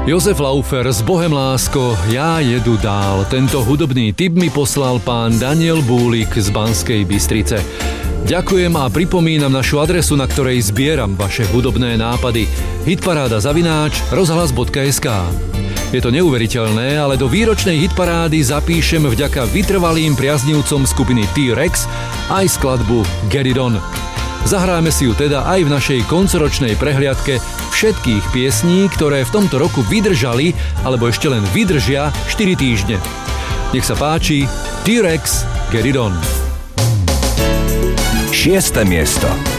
Jozef Laufer s Bohem lásko, ja jedu dál. Tento hudobný tip mi poslal pán Daniel Búlik z Banskej Bystrice. Ďakujem a pripomínam našu adresu, na ktorej zbieram vaše hudobné nápady. hitparáda@rozhlas.sk. Je to neuveriteľné, ale do výročnej hitparády zapíšem vďaka vytrvalým priaznivcom skupiny T-Rex aj skladbu Get It On. Zahráme si ju teda aj v našej koncoročnej prehliadke všetkých piesní, ktoré v tomto roku vydržali, alebo ešte len vydržia 4 týždne. Nech sa páči, T-Rex, Get It On. 6. miesto.